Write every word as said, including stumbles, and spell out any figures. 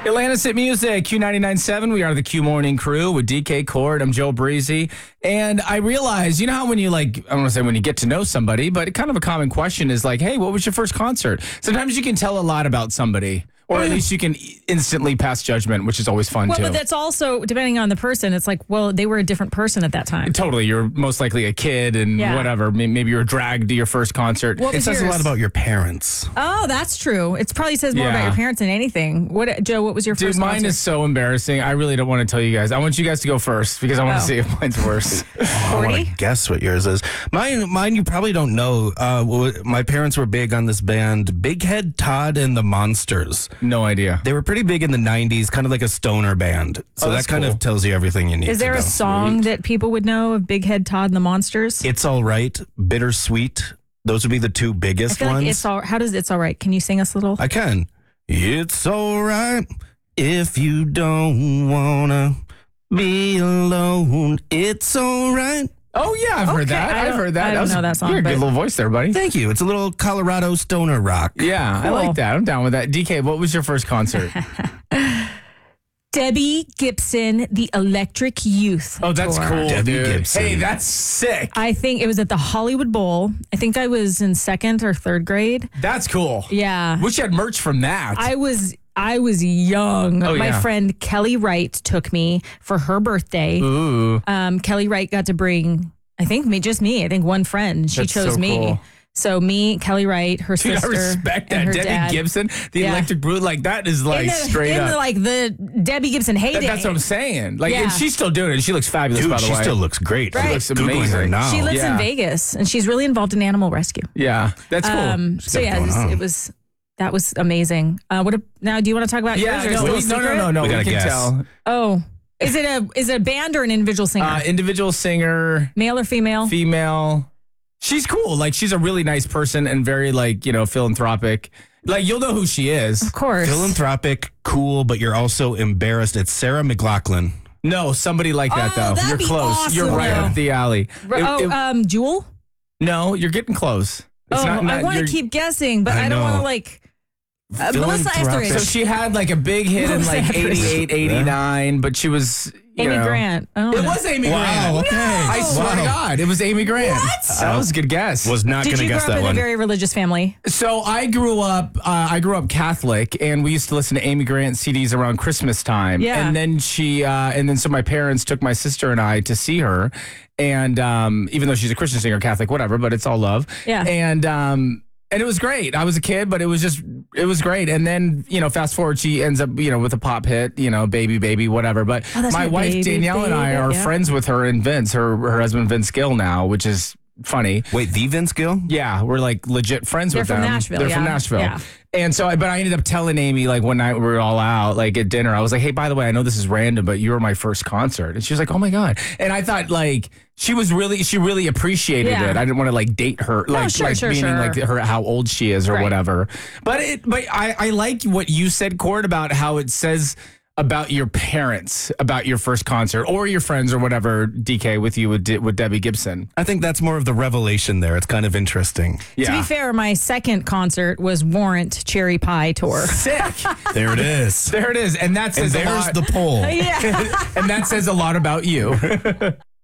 Atlantis Hit Music, Q ninety-nine point seven. We are the Q Morning Crew with D K Cord. I'm Joe Breezy. And I realized, you know how when you like, I don't want to say when you get to know somebody, but kind of a common question is like, hey, what was your first concert? Sometimes you can tell a lot about somebody. Or at least you can instantly pass judgment, which is always fun, well, too. But that's also, depending on the person, it's like, well, they were a different person at that time. Totally. You're most likely a kid and Yeah. whatever. Maybe you were dragged to your first concert. What It was says yours? a lot about your parents. Oh, that's true. It probably says more Yeah. about your parents than anything. What, Joe, what was your Dude, first mine concert? is so embarrassing. I really don't want to tell you guys. I want you guys to go first because I want Oh. to see if mine's worse. I want Cordy? to guess what yours is. Mine, mine, you probably don't know. Uh, w- my parents were big on this band, Big Head Todd and the Monsters. No idea. They were pretty big in the nineties, kind of like a stoner band. So Oh, that that's kind cool. of tells you everything you need Is to there know. a song that people would know of Big Head Todd and the Monsters? It's All Right, Bittersweet. Those would be the two I biggest feel ones. like it's all. How does it's all right? Can you sing us a little? I can. It's all right if you don't wanna be alone. It's all right. Oh, yeah, I've heard Okay, that. I I've don't- heard that. I don't was, know that song, You're a good but- little voice there, buddy. Thank you. It's a little Colorado stoner rock. Yeah, I Cool. like that. I'm down with that. D K, what was your first concert? Debbie Gibson, the Electric Youth. Oh, that's Tour. cool, Debbie dude. Gibson. Hey, that's sick. I think it was at the Hollywood Bowl. I think I was in second or third grade. That's cool. Yeah. Wish you had merch from that. I was I was young. Oh, My yeah. friend Kelly Wright took me for her birthday. Ooh. Um, Kelly Wright got to bring, I think me, just me. I think one friend. She That's chose so me. cool. So me, Kelly Wright, her Dude, I sister, respect and that. her Debbie dad. Gibson, the Yeah. Electric Brute, like that is like in the, straight in up. the, like the Debbie Gibson heyday. That- that's what I'm saying. Like, Yeah. and she's still doing it. She looks fabulous, Dude, by the she way. still looks great. Right. She looks Googling her amazing. now. She lives Yeah. in Vegas, and she's really involved in animal rescue. Yeah, that's cool. Um, She's so got it yeah, it going was, on. it was that was amazing. Uh, what a, now? Do you want to talk about yeah, yours? Or is no, it a we- no, secret? no, no, no. We We, gotta can guess. tell. Oh, is it a is it a band or an individual singer? Uh, individual singer, Male or female? female. She's cool. Like, she's a really nice person and very, like, you know, philanthropic. Like, you'll know who she is. Of course. Philanthropic, cool, but you're also embarrassed. It's Sarah McLachlan. No, somebody like that, Oh, though. that'd You're be close. awesome, You're right though. up the alley. R- It- oh, it- um, Jewel. no, you're getting close. It's Oh, not, not I want to you're- keep guessing, but I I, don't know. want to like. Uh, Melissa Philanthropic. So Etheridge. she had like a big hit in Melissa like Etheridge. eighty-eight, eighty-nine, but she was, you Amy know. Grant. Oh, It no. was Amy Wow, Grant. okay. I swear to Wow. God, it was Amy Grant. What? That was a good guess. Was not Did going to you grow guess up that in one. a very religious family? So I grew up, uh, I grew up Catholic, and we used to listen to Amy Grant C Ds around Christmas time. Yeah. And then she, uh, and then so my parents took my sister and I to see her, and um, even though she's a Christian singer, Catholic, whatever, but it's all love. Yeah. And um, and it was great. I was a kid, but it was just, it was great. And then, you know, fast forward, she ends up, you know, with a pop hit, you know, baby, baby, whatever. But Oh, that's my right, wife Baby, Danielle and I Baby, are yeah. friends with her and Vince, her her husband Vince Gill now, which is funny. Wait, the Vince Gill? Yeah, we're like legit friends They're with from them. Nashville, They're from yeah. Nashville. Yeah. And so, but I ended up telling Amy, like one night we were all out, like at dinner, I was like, hey, by the way, I know this is random, but you were my first concert. And she was like, oh my God. And I thought like, she was really, she really appreciated Yeah. it. I didn't want to like date her, like, sure, like sure, meaning sure. like her, how old she is or Right. whatever. But it, but I, I like what you said, Cord, about how it says about your parents, about your first concert or your friends or whatever, D K, with you with, De- with Debbie Gibson. I think that's more of the revelation there. It's kind of interesting. Yeah. To be fair, my second concert was Warrant Cherry Pie Tour. Sick. There it is. There it is. And that And says a there's lot. the poll. Yeah. And that says a lot about you.